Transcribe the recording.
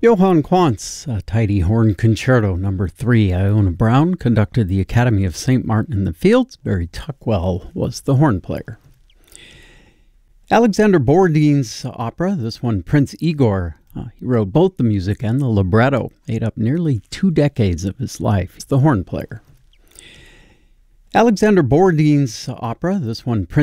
Johann Quantz, Tidy Horn Concerto No. 3. Iona Brown conducted the Academy of St. Martin in the Fields. Barry Tuckwell was the horn player. Alexander Borodin's opera, this one Prince Igor. He wrote both the music and the libretto, made up nearly 2 decades of his life. He's the horn player. Alexander Borodin's opera, this one Prince